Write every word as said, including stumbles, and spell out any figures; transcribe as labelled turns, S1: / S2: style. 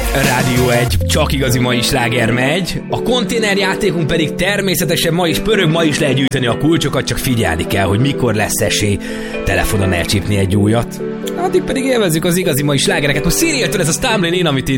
S1: Rádió egy, csak igazi mai sláger megy. A konténerjátékunk pedig természetesen ma is pörög, ma is lehet gyűjteni a kulcsokat, csak figyelni kell, hogy mikor lesz esély telefonon elcsípni egy újat. Addig pedig élvezzük az igazi mai slágereket. Most Szíriától ez a Stumblin' In, amit